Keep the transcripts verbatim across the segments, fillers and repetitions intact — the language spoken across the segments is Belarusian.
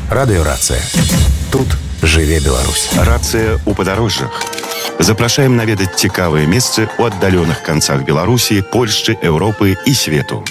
Радыёрацыя. Тут жыве Беларусь. Рацыя ў падарожжах. Запрашаем наведаць цікавыя месцы ў аддаленых канцах Беларусі, Польшчы, Еўропы і свету.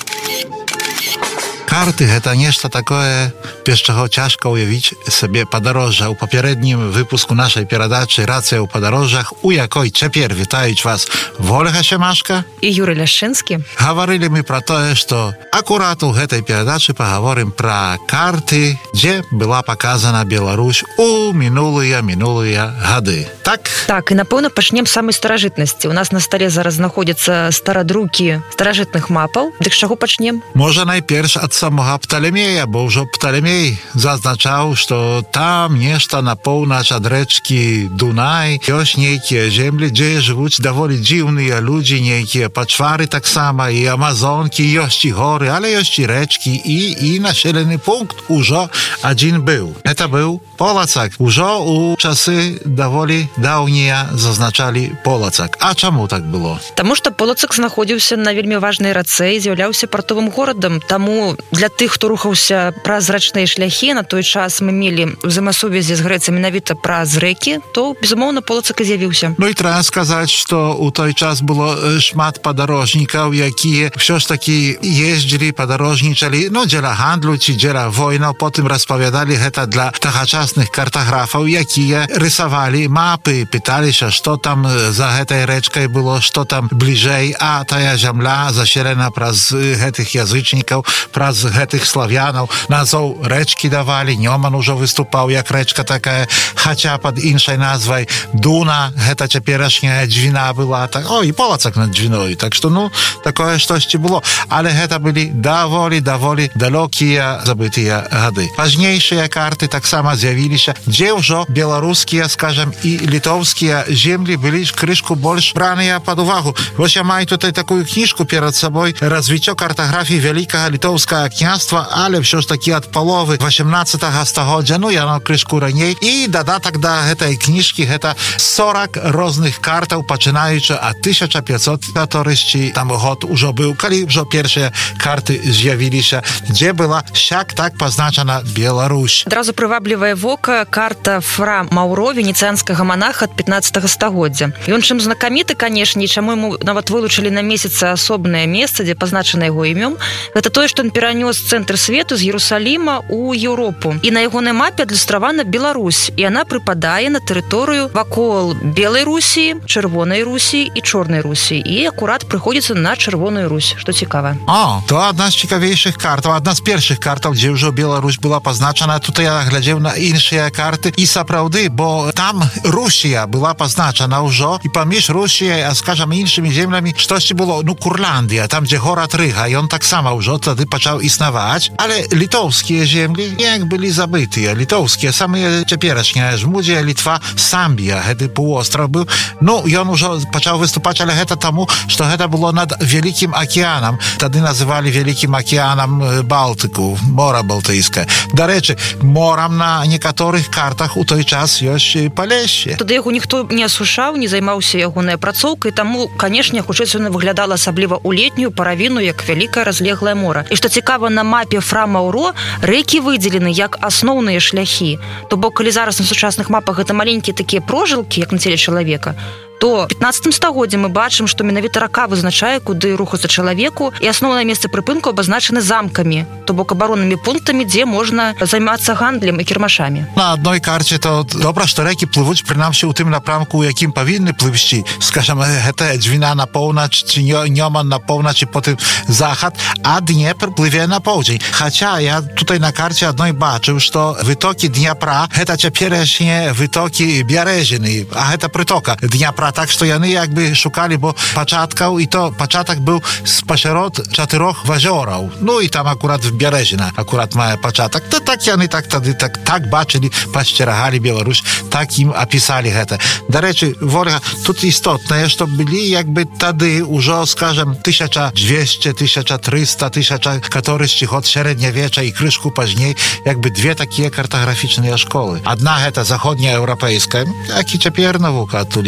Карты гэта нешта такое, без чаго цяжка ўявіць сабе падарожжа. У папярэднім выпуску нашай перадачы «Рацыя ў падарожжах», у якой цяпер вітаюць вас Вольга Семашка і Юрый Ляшчынскі. Гаварылі мы пра тое, што акурат у гэтай перадачы пагаворым пра карты, дзе была паказана Беларусь у мінулыя мінулыя гады. Так? Так, і напэўна пачнем з самай старажытнасці. У нас на стале зараз знаходзяцца старадрукі старажытных мапаў. Дык з чаго пачнем? Можа найперш ад самога Пталемея, бо ўжо Пталемей зазначаў, што там нешта на поўнач ад рэчкі Дунай ёсць нейкія землі, дзе жывуць даволі дзіўныя людзі, нейкія пачвары таксама, і амазонкі, ёсць і горы, але ёсць і рэчкі, і, і населены пункт ужо адзін быў. Гэта быў Полацак. Ужо у часы даволі даўнія зазначалі Полацак. А чаму так было? Таму што Полацак знаходзіўся на вельмі важнай рацэ і з'яўляўся партовым горадам. Таму для тых, хто рухаўся праз рачныя шляхі, на той час мы мелі ўзаемасувязі з Грэцыяй менавіта праз рэкі, то, безумоўна, Полацак і з'явіўся. Ну і трэба сказаць, што ў той час было шмат падарожнікаў, якія ўсё ж такі ездзілі, падарожнічалі, ну, дзеля гандлю ці дзеля войнаў, потым распавядалі гэта для тагачасных картаграфаў, якія рысавалі мапы, пыталіся, што там за гэтай рэчкай было, што там бліжэй, а тая зямля заселена праз гэтых язычнікаў, праз гэтых славянаў, назоў рэчкі давалі, Нёман ужо выступаў як рэчка такая, хаця пад іншай назвай Дуна, гэта цяперашняя Дзвіна была, так, о, і Полацак над Дзвіною, так што, ну, такое штосьці было, але гэта былі даволі, даволі далёкія забытыя гады. Пазнейшыя карты таксама з'явіліся, дзе ўжо беларускія, скажам, і літоўскія землі былі крышку больш браныя пад увагу. Вось я маю tutaj такую кніжку перад сабой, развіццё картаграфіі вялікага літоўскага княства, але ўсё ж такі ад паловы васемнаццатага стагоддзя, ну яно крышку раней, і дадатак да гэтай кніжкі гэта сорак розных картаў, пачынаючы ад тысяча пятьсот каторысці там год ужо быў, калі ўжо першыя карты з'явіліся, дзе была сяк так пазначана Беларусь. Адразу прываблівае вока карта Фра Маўро, венецыянскага манаха ад пятнаццатага стагоддзя. Ён чым знакаміты, канешне, і чаму яму нават вылучылі на месяц асобнае месца, дзе пазначана яго імём, гэта тое, што ён перанёс цэнтр свету з Іерусаліма ў Еўропу. І на ягонай мапе адлюстравана Беларусь, і яна прыпадае на тэрыторыю вакол Белай Русі, Чырвонай Русі і Чорнай Русі. І акурат прыходзіцца на Чырвоную Русь, што цікава. О, то адна з цікавейшых картаў, адна з першых картаў, дзе ўжо Беларусь была пазначана. Тут я глядзеў на іншыя карты, і сапраўды, бо там Русія была пазначана ўжо, і паміж Русіяй, а скажам, іншымі землямі штосьці было, ну, Курландія, там, дзе горад Рыга, ён таксама ўжо тады пачаў існаваць, але літоўскія землі як былі забытыя. Літоўскія, самыя цяперашнія, Жмудзія, Літва, Самбія, гэты паўвостраў быў. Ну, ён ужо пачаў выступаць, але гэта таму, што гэта было над Вялікім акіянам. Тады называлі Вялікім акіянам Балтыку, мора Балтыйскае. Дарэчы, морам на некаторых картах у той час ёсць Палешще. Тады яго ніхто не асушаў, не займаўся ягонай апрацоўкай, таму, канешне, хутчэй яна выглядала асабліва ў летнюю паравіну як вялікае разлеглае мора. І што цікава, на мапе Фра Маўро рэкі выдзелены як асноўныя шляхі. То бок, калі зараз на сучасных мапах гэта маленькія такія прожылкі, як на целе чалавека, то ў пятнаццатым стагоддзі мы бачым, што менавіта рака вызначае, куды рухацца чалавеку, і асноўнае месца прыпынку абазначаны замкамі, то бок абароннымі пунктамі, дзе можна займацца гандлем і кірмашамі. На адной карце то добра, што рэкі плывуць прынамсі ў тым напрамку, у якім павінны плывсці. Скажам, гэта Дзвіна на поўнач, ці Нёман на поўнач, і потым захад, а Днепр плыве на поўдзень. Хаця я tutaj на карце адной бачыў, што вытокі Дняпра гэта цяперашнія вытокі Бярэзіны, а гэта прытока Дняпра. Так што яны як бы шукалі, бо пачаткаў, і то пачатак быў спасярод чатырох вазёраў. Ну і там акурат Бярэзіна акурат мае пачатак. То так яны так тады так, так бачылі, пасцерагалі Беларусь, так ім апісалі гэта. Дарэчы, Вольга, тут істотнае, што былі як бы тады ўжо, скажам, тысяча дзвесце, тысяча трыста, тысяча каторысці год сярэднявеча і крышку пазней, як бы две такія картаграфічныя школы. Адна гэта заходняя еўрапейская, як і цяпер навука адтуль ідзе,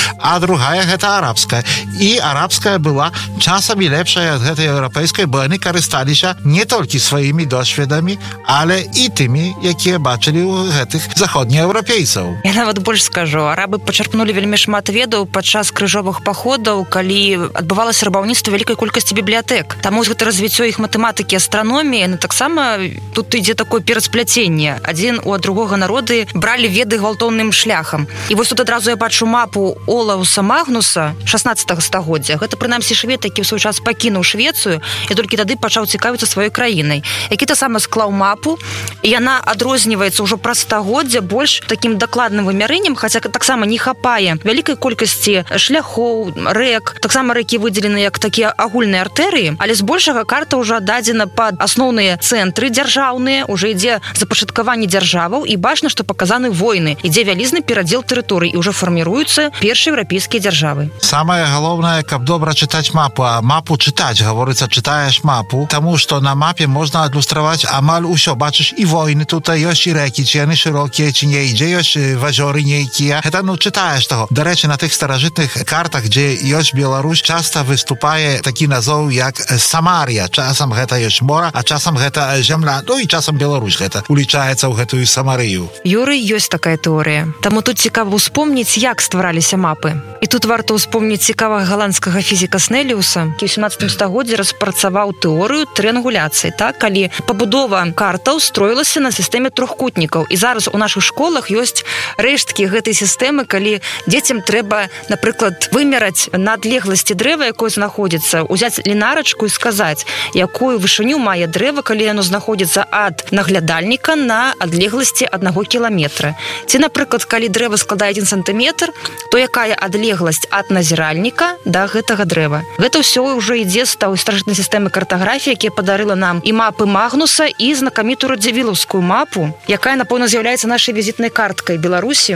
а другая гэта арабская. І арабская была часамі лепшая ад гэтай еўрапейскай, бо яны карысталіся не толькі сваімі досведамі, але і тымі, якія бачылі ў гэтых заходнееўрапейцаў. Я нават больш скажу, арабы пачарпнулі вельмі шмат ведаў падчас крыжовых паходаў, калі адбывалася рабаўніцтва вялікай колькасці бібліятэк. Таму гэта развіццё іх матэматыкі, астраноміі, ну таксама тут ідзе такое пераспляценне. Адзін у другога народы бралі веды гвалтоўным шляхам. І вось тут адразу я бачу мапу Олаўса Магнуса шаснаццатага стагоддзя. Гэта прынамсі швед, які ў свой час пакінуў Швецыю і толькі тады пачаў цікавіцца сваёй краінай. Які таксама склаў мапу, і яна адрозніваецца ўжо праз стагоддзя больш такім дакладным вымярэннем, хаця таксама не хапае вялікай колькасці шляхоў, рэк, таксама рэкі выдзелены як такія агульныя артэрыі, але збольшага карта ўжо дадзена пад асноўныя цэнтры дзяржаўныя, уже ідзе запачаткаванне дзяржаваў і бачна, што паказаны войны, ідзе вялізны перадзел тэрыторый і ўжо фарміруюцца першыя еўрапейскія дзяржавы. Самае галоўнае, каб добра чытаць мапу, а мапу чытаць, гаворыцца, чытаеш мапу, таму што на мапе можна адлюстраваць амаль усё. Бачыш і войны, тут ёсць і рэкі, ці яны шырокія, ці не, ідзе ёсць вазёры нейкія. Гэта, ну, чытаеш таго. Дарэчы, на тых старажытных картах, дзе ёсць Беларусь, часта выступае такі назоў, як Самарія. Часам гэта ёсць мора, а часам гэта зямля, ну і часам Беларусь гэта улічаецца ў гэтую Самарыю. Юрый, ёсць такая тэорыя. Таму тут цікава ўспомніць, як ствараліся мапы. І тут варта ўспомніць цікавага галандскага фізіка Снеліуса, які ў сямнаццатым стагоддзі распрацаваў тэорыю трыангуляцыі, так, калі пабудова картаў строілася на сістэме трохкутнікаў. І зараз у нашых школах ёсць рэшткі гэтай сістэмы, калі дзецям трэба, напрыклад, вымераць на адлегласці дрэва, якое знаходзіцца, узяць лінарачку і сказаць, якую вышыню мае дрэва, калі яно знаходзіцца ад наглядальніка на адлегласці аднаго кіламетра. Ці, напрыклад, калі дрэва складае адзін сантыметр, то якая адлегласць ад назіральніка да гэтага дрэва. Гэта ўсё ўжо ідзе з той старажытнай сістэмы картаграфіі, якія падарыла нам і мапы Магнуса, і знакамітую радзівілаўскую мапу, якая, напэўна, з'яўляецца нашай візітнай карткай Беларусі.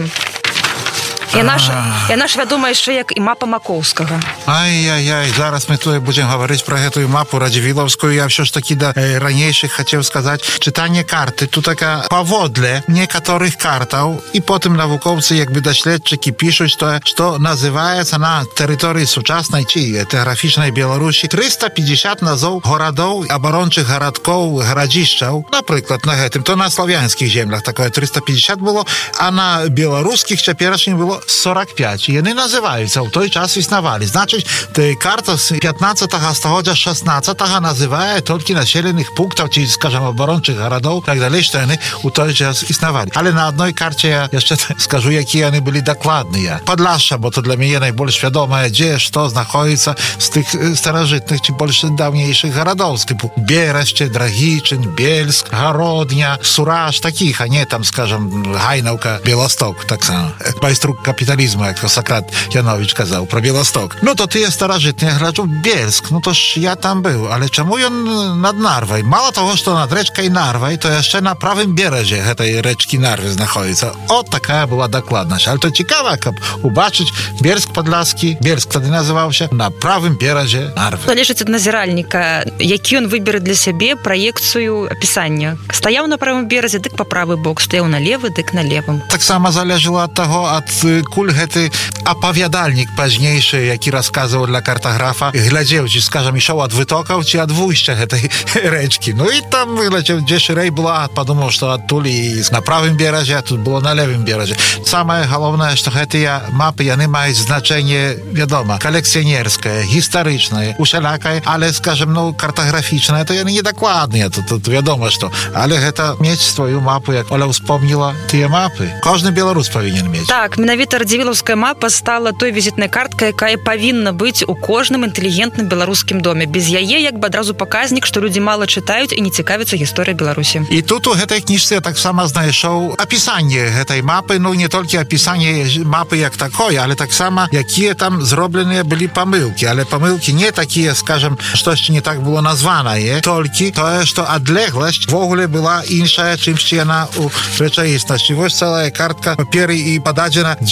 Яна ж, яна ж вядома яшчэ як і мапа Макоўскага. Ай-яй-яй, зараз мы тут будзем гаварыць пра гэтую мапу радзівілаўскую. Я ўсё ж такі да э, ранейшых хацеў сказаць, чытанне карты тут така паводле некаторых картаў, і потым навукоўцы, як бы даследчыкі, пішуць тое, што называецца на тэрыторыі сучаснай ці этнаграфічнай Беларусі трыста пятьдесят назоў горадоў, абарончых гарадкоў, гарадзішчаў. Напрыклад, на гэтым, то на славянскіх землях такое трыста пятьдесят было, а на беларускіх цяперашнім было сорок пять. І яны называюцца, ў той час існавалі. Значыць, карта з пятнаццатага стагоддзя шаснаццатага называе толькі населеных пунктаў ці, скажам, абарончых гарадоў, так далей, што яны ў той час існавалі. Але на адной карце я яшчэ скажу, якія яны былі дакладныя. Падляшша, бо то для мяне найбольш вядомае, дзе што знаходзіцца з тых старажытных ці больш даўнейшых гарадоў, з тыпу Берасце, Драгічын, Бельск, Гародня, Сураж, такіх, а не там, скажам, Гайнаўка, Беласток, таксама. Байструк капіталізму, як Сократ Янович казаў про Беласток. Ну то тыя старажытныя граджу Бельск, ну то ж я там быў, але чаму ён над Нарвай? Мало того, што над рэчкай Нарвай, то яшчэ на правым беразе гэтай рэчкі Нарвы знаходзіцца. От такая была дакладнасць. Але то цікава, каб убачыць Бельск Падляскі, Бельск тады называўся, на правым беразе Нарвы. Залежыць ад назіральніка, які ён выберэ для сябе праекцыю апісання. Стаяў на правым беразе, дык па правы бок, стаяў на левы, дык на левым. Таксама залежала ад таго, ад куль гэты апавядальнік пазнейшы, які расказваў для картаграфа, глядзеў, ці, скажам, ішоў ад вытокаў, ці ад вуйшча гэтай рэчкі. Ну і там выглядзеў, дзе шырэй была, падумаў, што адтуль і на правым беразе, а тут было на левым беразе. Самае галоўнае, што гэтыя мапы, яны маюць значэнне, вядома, калекцыянерскае, гістарычнае, усялякае, але, скажам, ну, картаграфічнае, то яны недакладныя, тут, тут вядома, што. Але гэта мець сваю мапу, як Оля ўспомніла, тыя мапы. Кожны беларус павінен мець. Так, менавіта радзівілаўская мапа стала той візітнай карткай, якая павінна быць у кожным інтэлігентным беларускім доме. Без яе як бы адразу паказнік, што людзі мала чытаюць і не цікавяцца гісторыяй Беларусі. І тут у гэтай кніжцы я таксама знайшоў апісанне гэтай мапы, ну не толькі апісанне мапы як такой, але таксама якія там зробленыя былі памылкі, але памылкі не такія, скажам, штосьці не так было названае, толькі тое, што адлегласць ввогуле была іншая, чымсьці яна у рэчаіснасці. Вось цэлая картка паперы і пададзена, дзе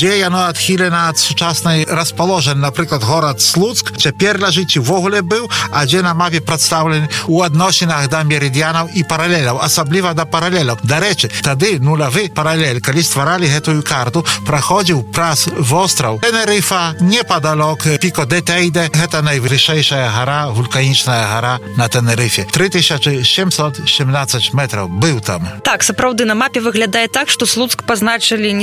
дзе яно адхілена ад сучаснай распаложаны, напрыклад, горад Слуцк цяпер ляжыць увогуле быў, а дзе на мапе прадстаўлены ў адносінах да мерыдыянаў і паралеляў, асабліва да паралеляў. Дарэчы, тады нулявы паралель, калі стваралі гэтую карту, праходзіў праз востраў Тенерыфа, непадалок Піко де Тейде, гэта найвышэйшая гара, вулканічная гара на Тенерыфе. тры тысячы сямсот сямнаццаць метраў быў там. Так, сапраўды, на мапе выглядае так, што Слуцк пазначылі